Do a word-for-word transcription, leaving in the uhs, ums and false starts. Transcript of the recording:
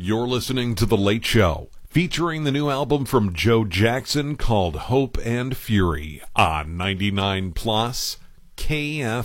You're listening to The Late Show, featuring the new album from Joe Jackson called Hope and Fury on ninety-nine plus K F